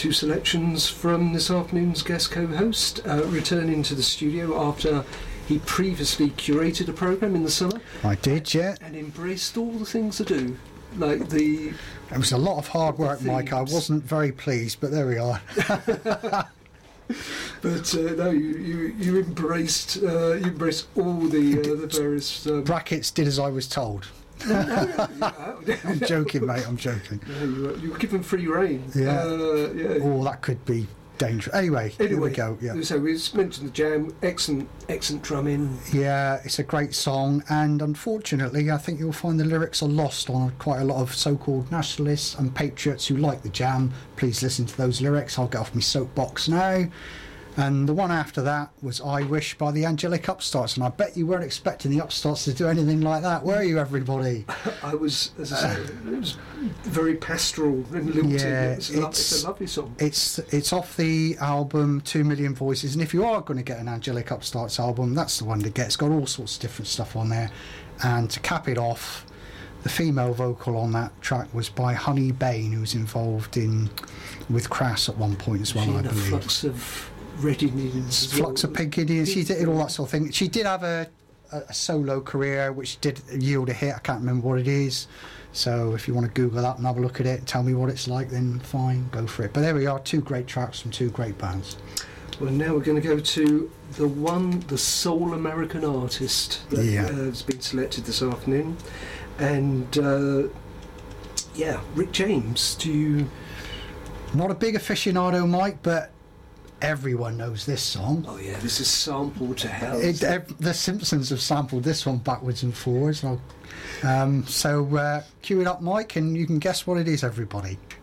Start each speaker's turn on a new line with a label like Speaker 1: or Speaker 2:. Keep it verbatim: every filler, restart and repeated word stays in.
Speaker 1: two selections from this afternoon's guest co-host, uh, returning to the studio after he previously curated a programme in the summer.
Speaker 2: I did, yeah.
Speaker 1: And embraced all the things to do, like the...
Speaker 2: It was a lot of hard work, Mike. I wasn't very pleased, but there we are.
Speaker 1: But uh, no, you, you, you embraced uh, you embraced all the uh, the various... Um...
Speaker 2: Brackets did as I was told. I'm joking, mate, I'm joking.
Speaker 1: No, you, were, you were given free rein.
Speaker 2: Yeah.
Speaker 1: Uh, yeah.
Speaker 2: Oh, that could be dangerous. Anyway,
Speaker 1: anyway,
Speaker 2: here we go. Yeah.
Speaker 1: So we mentioned the Jam, excellent, excellent drumming.
Speaker 2: Yeah, it's a great song, and unfortunately, I think you'll find the lyrics are lost on quite a lot of so-called nationalists and patriots who like the Jam. Please listen to those lyrics. I'll get off my soapbox now. And the one after that was I Wish by the Angelic Upstarts, and I bet you weren't expecting the Upstarts to do anything like that, were you, everybody?
Speaker 1: I was, as I say, it was very pastoral and lilting.
Speaker 2: Yeah,
Speaker 1: it was a lo- it's a lovely song.
Speaker 2: It's it's off the album Two Million Voices, and if you are going to get an Angelic Upstarts album, that's the one to get. It's got all sorts of different stuff on there. And to cap it off, the female vocal on that track was by Honey Bain, who was involved in with Crass at one point as well,
Speaker 1: She
Speaker 2: I
Speaker 1: and a
Speaker 2: believe.
Speaker 1: flux of Red Indians.
Speaker 2: Flux
Speaker 1: well.
Speaker 2: of Pink Indians. She did all that sort of thing. She did have a, a, a solo career which did yield a hit. I can't remember what it is. So if you want to Google that and have a look at it and tell me what it's like, then fine, go for it. But there we are, two great tracks from two great bands.
Speaker 1: Well, now we're going to go to the one, the sole American artist that
Speaker 2: Yeah.
Speaker 1: uh, has been selected this afternoon. And, uh, yeah, Rick James, do you...
Speaker 2: Not a big aficionado, Mike, but everyone knows this song.
Speaker 1: Oh, yeah, this is sampled to hell.
Speaker 2: It, ev- the Simpsons have sampled this one backwards and forwards. Um, so uh, cue it up, Mike, and you can guess what it is, everybody.